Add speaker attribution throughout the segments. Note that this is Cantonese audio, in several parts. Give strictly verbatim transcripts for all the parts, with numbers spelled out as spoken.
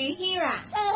Speaker 1: Hera。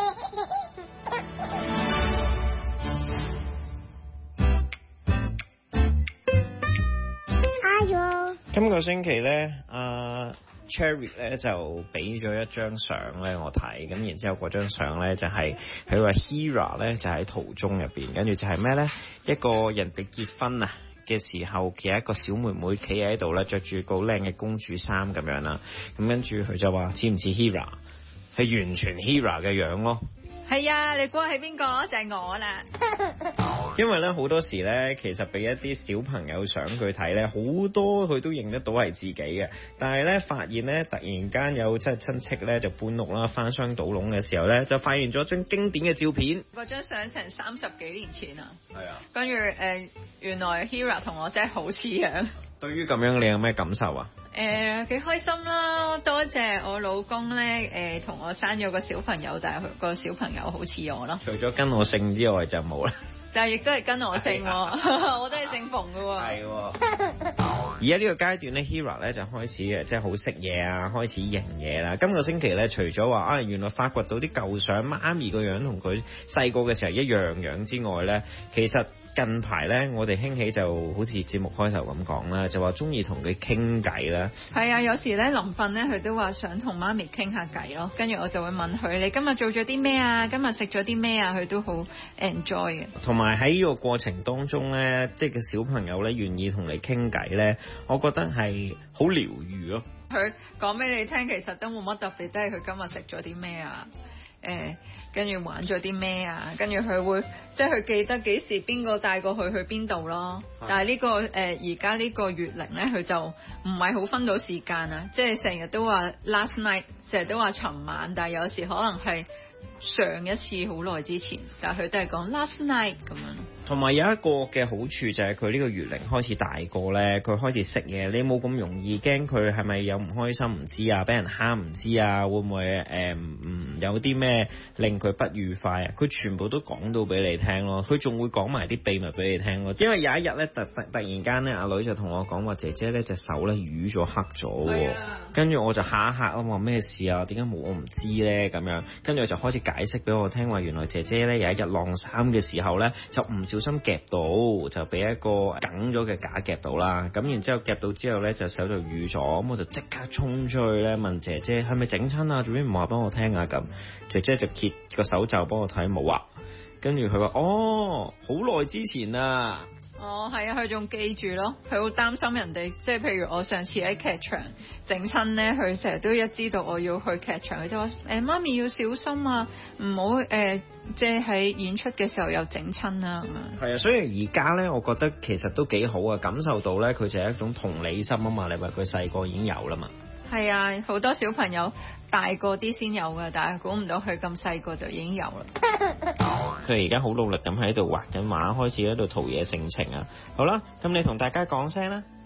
Speaker 2: 哎呦！
Speaker 3: 今個星期咧，阿 Cherry 咧就俾咗一張相咧我睇，咁然之後嗰張相咧就係佢話 Hera 咧就喺途中入邊，跟住就係咩咧？一個人哋結婚啊嘅時候嘅一個小妹妹企喺度咧，着住個靚嘅公主衫咁樣啦，咁跟住佢就話似唔似 Hera？ 係完全 Hera 嘅樣咯。
Speaker 1: 係啊，你估係邊個？就係、是、我啦。
Speaker 3: 因為咧好多時咧，其實俾一啲小朋友相佢睇咧，好多佢都認得到係自己嘅。但係咧發現咧，突然間有即係親戚咧就搬屋啦，翻箱倒籠嘅時候咧，就發現咗張經典嘅照片。
Speaker 1: 嗰張相成三十幾年前啊。
Speaker 3: 係啊。跟
Speaker 1: 住誒，原來 Hera 同我真係好似樣。
Speaker 3: 對於咁樣，你有咩感受啊？
Speaker 1: 誒、呃，幾開心啦！多謝我老公咧，誒、呃，同我生咗個小朋友，但係佢個小朋友好似我咯。
Speaker 3: 除咗跟我姓之外就冇啦。
Speaker 1: 但係亦都係跟我姓，我都係姓馮㗎喎。
Speaker 3: 係。而家呢個階段咧 Hera 咧就開始嘅，即係好識嘢啊，開始認嘢啦。今個星期咧，除咗話啊，原來發掘到啲舊相，媽咪個樣同佢細個嘅時候一樣樣之外咧，其實近排咧，我哋興起就好似節目開頭咁講啦，就話中意同佢傾偈啦。
Speaker 1: 係啊，有時咧臨瞓咧，佢都話想同媽咪傾下偈咯。跟住我就會問佢：你今日做咗啲咩啊？今日食咗啲咩啊？佢都好 enjoy 嘅。
Speaker 3: 同埋喺呢個過程當中咧，即係個小朋友咧願意同你傾偈咧，我覺得係好療癒咯。
Speaker 1: 佢講俾你聽，其實都冇乜特別，都係佢今日食咗啲咩啊？誒，跟住玩咗啲咩啊？跟住佢會即係佢記得幾時邊個帶過佢去邊度咯。但係呢、呢個誒而家呢個月齡咧，佢就唔係好分到時間啊！即係成日都話 last night，成日都話尋晚，但係有時可能係上一次好耐之前，但係佢都係講 last night 咁樣。
Speaker 3: 同埋有一個嘅好處就係佢呢個月齡開始大個咧，佢開始識嘢，你冇咁容易驚佢係咪有唔開心唔知啊，俾人蝦唔知啊，會唔會誒唔有啲咩令佢不愉快啊？佢全部都講到俾你聽咯，佢仲會講埋啲秘密俾你聽咯。因為有一日咧，突突突然間咧，阿女就同我講話，姐姐咧隻手咧瘀咗黑咗，跟住我就嚇一嚇啊，話咩事啊？點解冇我唔知咧？咁樣，跟住我就開始解釋俾我聽話，原來姐姐咧有一日晾衫嘅時候咧，就唔小心夾到，就俾一個梗咗嘅架夾到啦。咁然之後夾到之後咧，就手就瘀咗，咁我就即刻衝出去咧問姐姐係咪整親啊？做咩唔話幫我聽啊？咁姐姐就揭個手袖幫我睇，冇啊。跟住佢話哦，好耐之前啊。
Speaker 1: 哦，係啊，佢仲記住咯，佢好擔心人哋，即係譬如我上次喺劇場整親咧，佢成日都一知道我要去劇場，佢就話誒媽咪要小心啊，唔好誒即係喺演出嘅時候又整親啊咁樣。係
Speaker 3: 啊，所以而家咧，我覺得其實都幾好啊，感受到咧佢就係一種同理心啊嘛，你話佢細個已經有啦嘛。係
Speaker 1: 啊，好多小朋友大個啲先有㗎，但係估唔到佢咁細個就已經有啦。
Speaker 3: 佢而家好努力咁喺度畫緊畫，開始喺度陶冶性情啊！好啦，咁你同大家講聲啦。